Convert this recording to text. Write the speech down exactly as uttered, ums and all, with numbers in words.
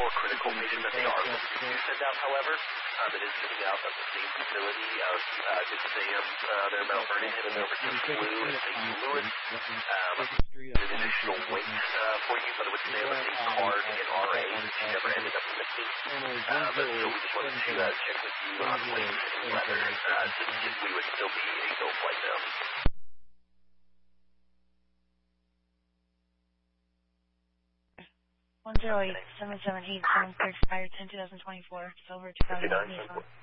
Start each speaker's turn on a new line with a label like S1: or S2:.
S1: more critical patient that they are looking to send out, however. Um, it is sitting out of the same facility of uh, did Sam, uh, their Mount Vernon and over to Blue and Saint Louis. Um, there's an additional weight uh, for you, but it would stay on the same card in R A, which you never ended up missing. Uh, but so we just wanted to uh, check with you on weight and whether uh, if we would still be a go flight now.
S2: One zero eight seven seven eight seven six, fire ten two thousand twenty four, Silver two thousand one Nissan.